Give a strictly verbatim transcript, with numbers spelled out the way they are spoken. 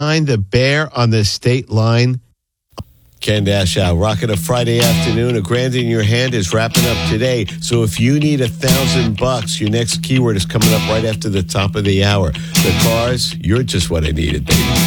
Find the bear on the state line. Ken Dashow, rocking a Friday afternoon. A grand in your hand is wrapping up today. So if you need a thousand bucks, your next keyword is coming up right after the top of the hour. The cars, you're just what I needed, baby.